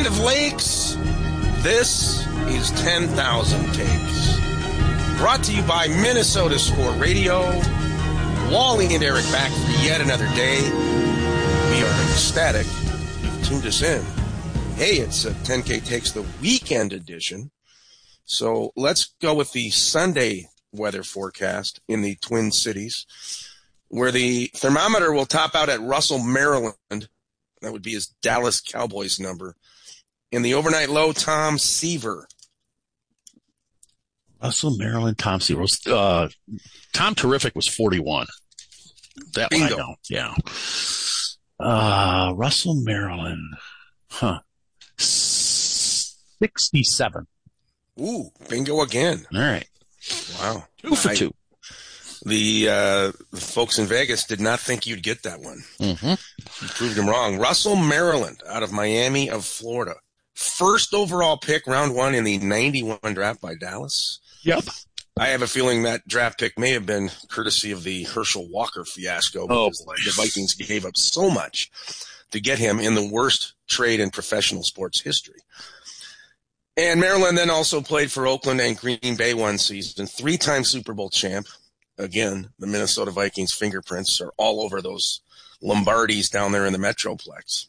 Land of Lakes, this is 10,000 Takes. Brought to you by Minnesota Sport Radio. Wally and Eric back for yet another day. We are ecstatic you've tuned us in. Hey, it's 10K Takes, the weekend edition. So let's go with the Sunday weather forecast in the Twin Cities, where the thermometer will top out at Russell, Maryland. That would be his Dallas Cowboys number. In the overnight low, Tom Seaver. Russell, Maryland, Tom Seaver. Tom Terrific was 41. That Bingo. one I know. Yeah. Russell, Maryland. 67. Ooh, bingo again. All right. Wow. 2 for 2. The folks in Vegas did not think you'd get that one. Mm-hmm. You proved them wrong. Russell, Maryland, out of Miami of Florida. First overall pick, round 1 in the 91 draft by Dallas. Yep. I have a feeling that draft pick may have been courtesy of the Herschel Walker fiasco. Because the Vikings gave up so much to get him in the worst trade in professional sports history. And Maryland then also played for Oakland and Green Bay one season. 3-time Super Bowl champ. Again, the Minnesota Vikings fingerprints are all over those Lombardis down there in the Metroplex.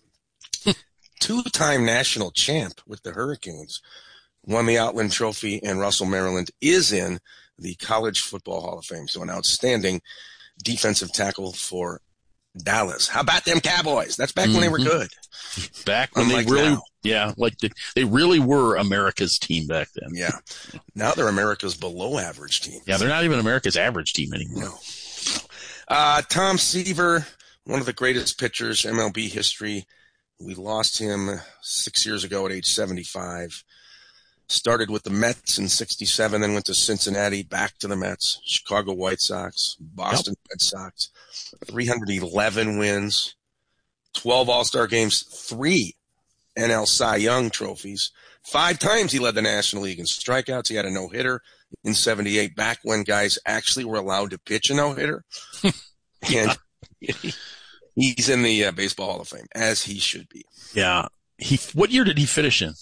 2-time national champ with the Hurricanes. Won the Outland Trophy, and Russell, Maryland is in the College Football Hall of Fame. So an outstanding defensive tackle for Dallas. How about them Cowboys? That's back when they were good. Back when Unlike they really, now. yeah, like they really were America's team back then. Yeah. Now they're America's below average team. Yeah, they're not even America's average team anymore. No. Tom Seaver, one of the greatest pitchers MLB history. We lost him 6 years ago at age 75. Started with the Mets in 67, then went to Cincinnati, back to the Mets, Chicago White Sox, Boston Red Sox, 311 wins, 12 All-Star games, 3 NL Cy Young trophies. 5 times he led the National League in strikeouts. He had a no-hitter in 78, back when guys actually were allowed to pitch a no-hitter. And he's in the Baseball Hall of Fame, as he should be. Yeah. What year did he finish in?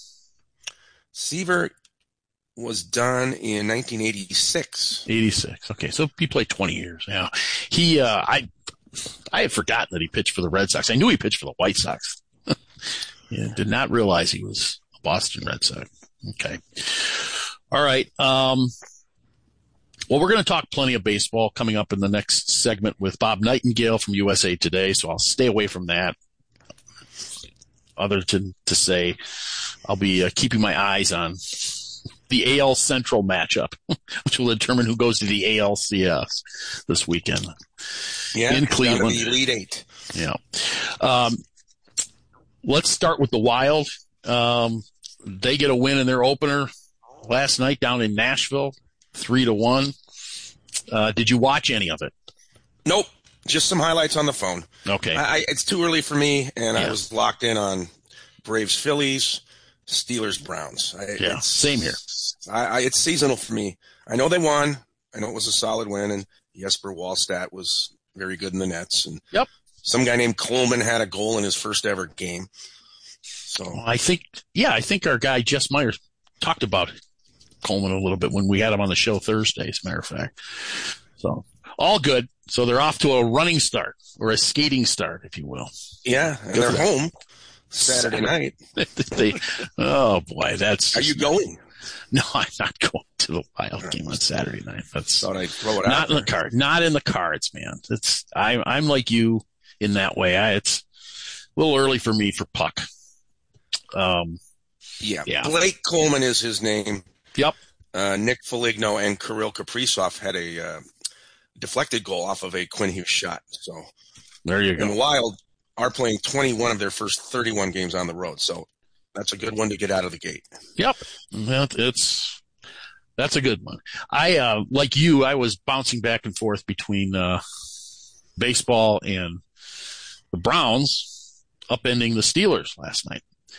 Seaver was done in 1986. 86. Okay, so he played 20 years. Yeah. He, I had forgotten that he pitched for the Red Sox. I knew he pitched for the White Sox. Yeah, did not realize he was a Boston Red Sox. Okay. All right. Well, we're going to talk plenty of baseball coming up in the next segment with Bob Nightingale from USA Today, so I'll stay away from that. Other than to say, I'll be keeping my eyes on the AL Central matchup, which will determine who goes to the ALCS this weekend. Yeah, in Cleveland. The Elite Eight. Yeah. Let's start with the Wild. They get a win in their opener last night down in Nashville, 3-1. Did you watch any of it? Nope. Just some highlights on the phone. Okay. It's too early for me, and I was locked in on Braves Phillies, Steelers Browns. Same here. It's seasonal for me. I know they won. I know it was a solid win, and Jesper Wallstedt was very good in the nets. And some guy named Coleman had a goal in his first ever game. So I think our guy Jess Myers talked about Coleman a little bit when we had him on the show Thursday, as a matter of fact. So all good. So they're off to a running start, or a skating start, if you will. Yeah, and they're home Saturday night. Oh boy, Are you going? No, I'm not going to the Wild game on Saturday night. Thought I'd throw it not out in the card. Not in the cards, man. I'm like you in that way. It's a little early for me for puck. Yeah. Blake Coleman is his name. Yep. Nick Foligno and Kirill Kaprizov had a deflected goal off of a Quinn Hughes shot. So there you go. And the Wild are playing 21 of their first 31 games on the road. So that's a good one to get out of the gate. Yep. That's a good one. I, like you, I was bouncing back and forth between, baseball and the Browns upending the Steelers last night.